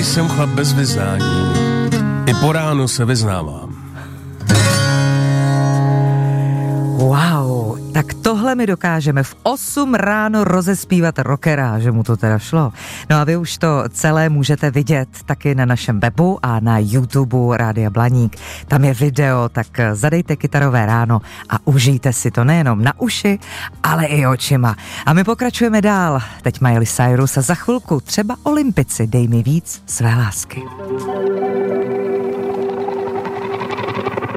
nejsem chlap bez vyznání. I po ránu se vyznávám. Wow, tak tohle my dokážeme v 8 ráno rozespívat rockera, že mu to teda šlo. No a vy už to celé můžete vidět taky na našem webu a na YouTube Rádia Blaník. Tam je video, tak zadejte Kytarové ráno a užijte si to nejenom na uši, ale i očima. A my pokračujeme dál. Teď Miley Cyrus a za chvilku třeba Olympici, dej mi víc své lásky.